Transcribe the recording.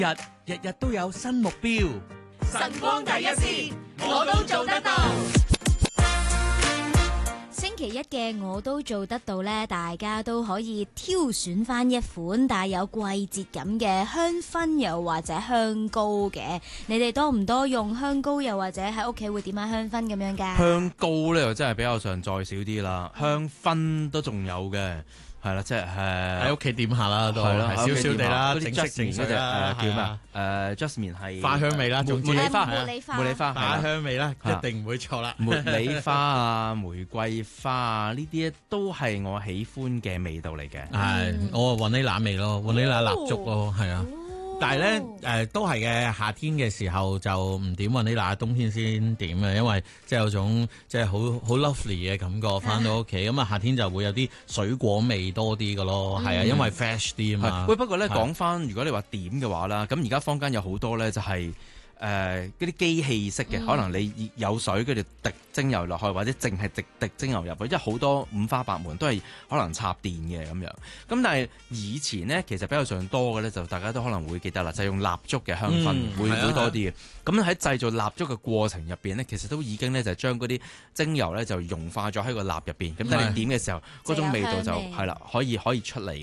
日日都有新目標， 晨光第一線，我都做得到。 星期一嘅我都做得到呢，大家都可以挑選翻一款帶有季節感嘅香薰又或者香膏嘅。你哋多唔多用香膏又或者喺屋企會點下香薰咁樣㗎？ 香膏咧又真係比較上再少啲啦，香薰都仲有嘅。係啦，即係喺屋企點下啦，都係少少地啦，整色整水啦， 叫咩？Jasmine 係花香味啦，總之茉莉花， 花香味啦，一定唔會錯啦。 茉莉花啊，玫瑰花啊，呢啲都係我喜歡嘅味道嚟嘅。 係，我雲呢拿味咯，雲呢拿蠟燭咯，係啊。但係咧，都係嘅。夏天嘅時候就唔點雲呢拿，冬天先點嘅，因為即係有種即係好 lovely 嘅感覺。翻到屋企咁啊，夏天就會有啲水果味多啲嘅咯，係啊，因為 fresh 啲啊嘛。 喂，不過咧講翻，如果你話點嘅話啦，咁而家坊間有好多咧就係嗰啲機器式嘅，可能你有水跟住滴精油落去，或者淨係滴精油入去，即係好多五花八門，都係可能插電嘅咁樣。咁但係以前呢，其實比較上多嘅咧，就大家都可能會記得啦，就係用蠟燭嘅香薰會多啲嘅。咁喺製造蠟燭嘅過程入邊呢，其實都已經咧就將嗰啲精油咧就溶化咗喺個蠟入邊。咁等你點嘅時候，嗰種味道就係啦，可以出嚟嘅。